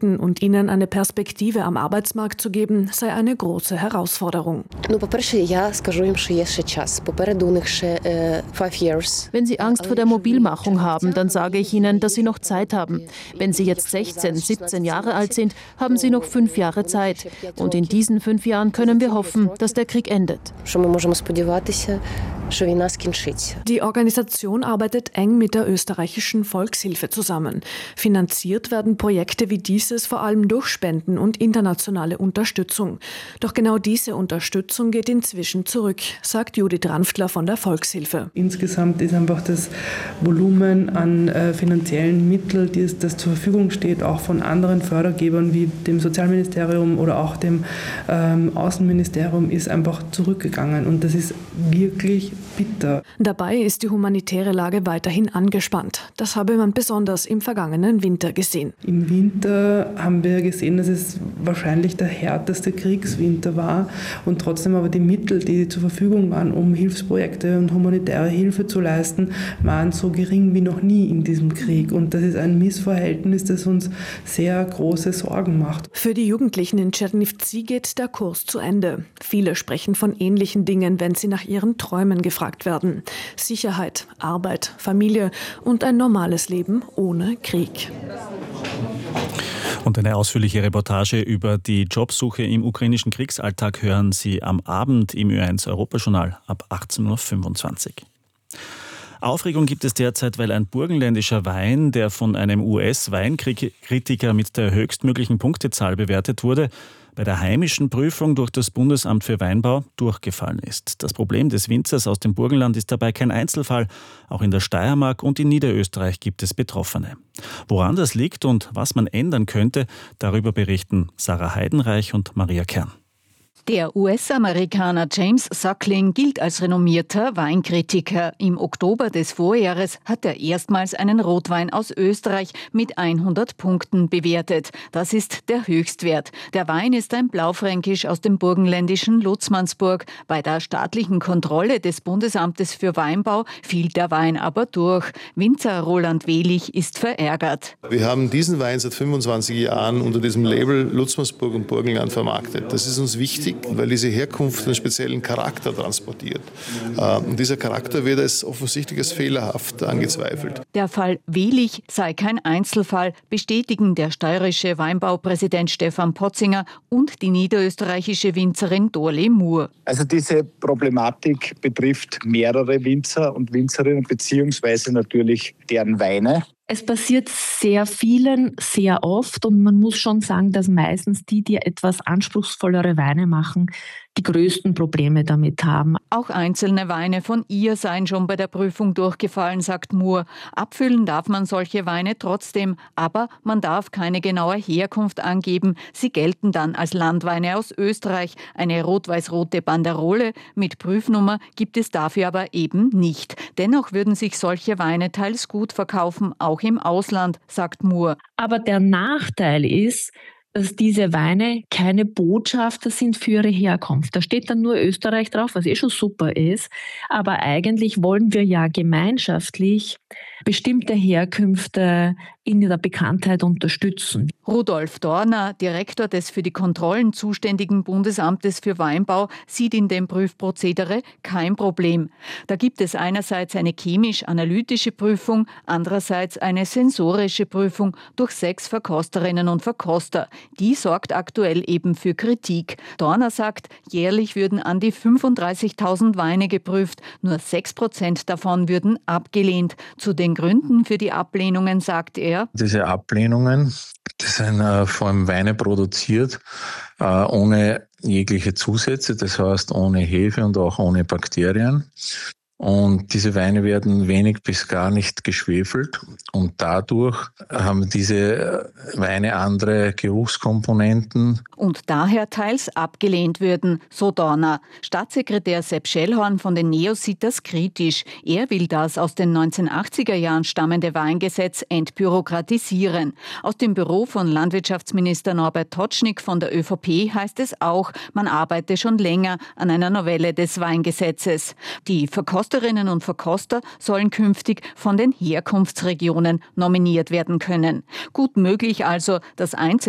halten und ihnen eine Perspektive am Arbeitsmarkt zu geben, sei eine große Herausforderung. Wenn sie Angst vor der Mobilmachung haben, dann sage ich ihnen, dass sie noch Zeit haben. Wenn sie jetzt 16, 17 Jahre alt sind, haben sie noch 5 Jahre Zeit. Und in diesen 5 Jahren können wir hoffen, dass der Krieg endet. Die Organisation arbeitet eng mit der österreichischen Volkshilfe zusammen. Finanziert werden Projekte wie dieses vor allem durch Spenden und internationale Unterstützung. Doch genau diese Unterstützung geht inzwischen zurück, sagt Judith Ranftler von der Volkshilfe. Insgesamt ist einfach das Volumen an finanziellen Mitteln, das zur Verfügung steht, auch von anderen Fördergebern wie dem Sozialministerium oder auch dem Außenministerium, ist einfach zurückgegangen. Und das ist wirklich bitter. Dabei ist die humanitäre Lage weiterhin angespannt. Das habe man besonders im vergangenen Winter gesehen. Im Winter haben wir gesehen, dass es wahrscheinlich der härteste Kriegswinter war und trotzdem aber die Mittel, die zur Verfügung waren, um Hilfsprojekte und humanitäre Hilfe zu leisten, waren so gering wie noch nie in diesem Krieg. Und das ist ein Missverhältnis, das uns sehr große Sorgen macht. Für die Jugendlichen in Czernivtsi geht der Kurs zu Ende. Viele sprechen von ähnlichen Dingen, wenn sie nach ihren Träumen gefragt werden. Sicherheit, Arbeit, Familie und ein normales Leben ohne Krieg. Und eine ausführliche Reportage über die Jobsuche im ukrainischen Kriegsalltag hören Sie am Abend im Ö1 Europajournal ab 18.25 Uhr. Aufregung gibt es derzeit, weil ein burgenländischer Wein, der von einem US-Weinkritiker mit der höchstmöglichen Punktezahl bewertet wurde, bei der heimischen Prüfung durch das Bundesamt für Weinbau durchgefallen ist. Das Problem des Winzers aus dem Burgenland ist dabei kein Einzelfall. Auch in der Steiermark und in Niederösterreich gibt es Betroffene. Woran das liegt und was man ändern könnte, darüber berichten Sarah Heidenreich und Maria Kern. Der US-Amerikaner James Suckling gilt als renommierter Weinkritiker. Im Oktober des Vorjahres hat er erstmals einen Rotwein aus Österreich mit 100 Punkten bewertet. Das ist der Höchstwert. Der Wein ist ein Blaufränkisch aus dem burgenländischen Lutzmannsburg. Bei der staatlichen Kontrolle des Bundesamtes für Weinbau fiel der Wein aber durch. Winzer Roland Wehlich ist verärgert. Wir haben diesen Wein seit 25 Jahren unter diesem Label Lutzmannsburg und Burgenland vermarktet. Das ist uns wichtig, weil diese Herkunft einen speziellen Charakter transportiert. Und dieser Charakter wird als offensichtlich als fehlerhaft angezweifelt. Der Fall Wehlich sei kein Einzelfall, bestätigen der steirische Weinbaupräsident Stefan Potzinger und die niederösterreichische Winzerin Dorle Moore. Also diese Problematik betrifft mehrere Winzer und Winzerinnen beziehungsweise natürlich deren Weine. Es passiert sehr vielen, sehr oft und man muss schon sagen, dass meistens die etwas anspruchsvollere Weine machen, die größten Probleme damit haben. Auch einzelne Weine von ihr seien schon bei der Prüfung durchgefallen, sagt Moore. Abfüllen darf man solche Weine trotzdem, aber man darf keine genaue Herkunft angeben. Sie gelten dann als Landweine aus Österreich. Eine rot-weiß-rote Banderole mit Prüfnummer gibt es dafür aber eben nicht. Dennoch würden sich solche Weine teils gut verkaufen, auch im Ausland, sagt Moore. Aber der Nachteil ist, dass diese Weine keine Botschafter sind für ihre Herkunft. Da steht dann nur Österreich drauf, was schon super ist. Aber eigentlich wollen wir ja gemeinschaftlich bestimmte Herkünfte in der Bekanntheit unterstützen. Rudolf Dorner, Direktor des für die Kontrollen zuständigen Bundesamtes für Weinbau, sieht in dem Prüfprozedere kein Problem. Da gibt es einerseits eine chemisch-analytische Prüfung, andererseits eine sensorische Prüfung durch 6 Verkosterinnen und Verkoster. Die sorgt aktuell eben für Kritik. Dorner sagt, jährlich würden an die 35.000 Weine geprüft, nur 6% davon würden abgelehnt. Zu den Gründen für die Ablehnungen sagt er: Diese Ablehnungen, das sind vor allem Weine produziert, ohne jegliche Zusätze, das heißt ohne Hefe und auch ohne Bakterien. Und diese Weine werden wenig bis gar nicht geschwefelt und dadurch haben diese Weine andere Geruchskomponenten. Und daher teils abgelehnt würden, so Dorner. Staatssekretär Sepp Schellhorn von den Neos sieht das kritisch. Er will das aus den 1980er Jahren stammende Weingesetz entbürokratisieren. Aus dem Büro von Landwirtschaftsminister Norbert Totschnig von der ÖVP heißt es auch, man arbeite schon länger an einer Novelle des Weingesetzes. Die Verkosterinnen und Verkoster sollen künftig von den Herkunftsregionen nominiert werden können. Gut möglich also, dass einzelne